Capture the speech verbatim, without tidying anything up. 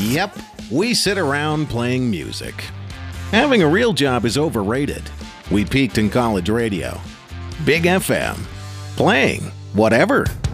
Yep, we sit around playing music. Having a real job is overrated. We peaked in college radio. Big F M. Playing whatever.